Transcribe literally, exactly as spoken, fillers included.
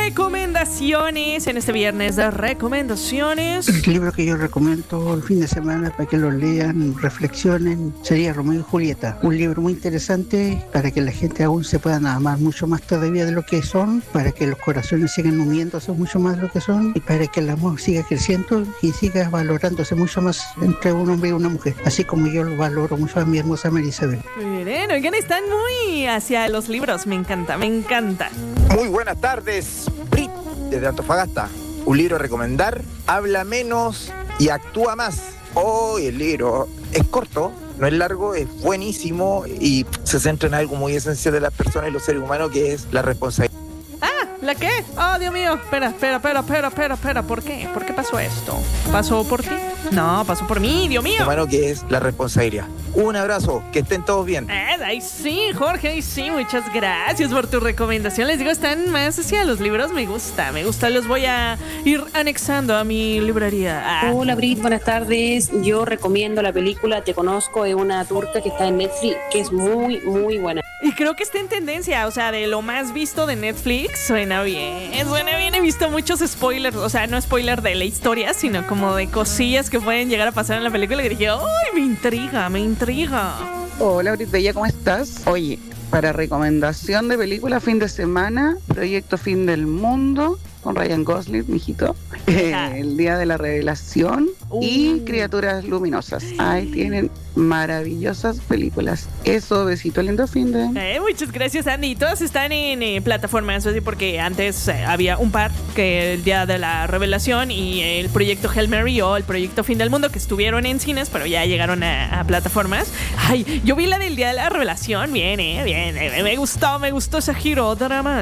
recomendaciones en este viernes de recomendaciones. El libro que yo recomiendo el fin de semana para que lo lean, reflexionen, sería Romeo y Julieta. Un libro muy interesante para que la gente aún se puedan amar mucho más todavía de lo que son, para que los corazones sigan uniéndose mucho más de lo que son y para que el amor siga creciendo y siga valorándose mucho más entre un hombre y una mujer, así como yo lo valoro mucho a mi hermosa Marisabel. Miren, oigan, están muy hacia los libros, me encanta, me encanta. Muy buenas tardes, Brit, desde Antofagasta. Un libro a recomendar, habla menos y actúa más. Hoy oh, el libro es corto, no es largo, es buenísimo y se centra en algo muy esencial de las personas y los seres humanos, que es la responsabilidad. Ah, ¿la qué? Oh, Dios mío, espera, espera, espera, espera, espera, espera, ¿por qué? ¿Por qué pasó esto? ¿Pasó por ti? No, pasó por mí, Dios mío. Humano, que es la responsabilidad. Un abrazo, que estén todos bien. Eh, ahí sí, Jorge, ahí sí, muchas gracias por tu recomendación. Les digo, están más hacia los libros, me gusta, me gusta, los voy a ir anexando a mi librería. Ah. Hola Brit, buenas tardes. Yo recomiendo la película Te Conozco, de una turca que está en Netflix, que es muy, muy buena. Y creo que está en tendencia, o sea, de lo más visto de Netflix, suena bien, suena bien. He visto muchos spoilers, o sea, no spoiler de la historia, sino como de cosillas que pueden llegar a pasar en la película, y dije, ¡ay, me intriga, me intriga! Hola Brit Bella, ¿cómo estás? Oye, para recomendación de película fin de semana, Proyecto Fin del Mundo, con Ryan Gosling, mijito, eh, El Día de la Revelación uh. y Criaturas Luminosas. Ahí tienen maravillosas películas. Eso, besito lindo fin de... Eh, muchas gracias, Andy. Todas están en eh, plataformas, así porque antes eh, había un par, que El Día de la Revelación y el Proyecto Hail Mary o el Proyecto Fin del Mundo, que estuvieron en cines, pero ya llegaron a, a plataformas. Ay, yo vi la del Día de la Revelación, bien, eh, bien, eh, me gustó, me gustó ese giro dramático.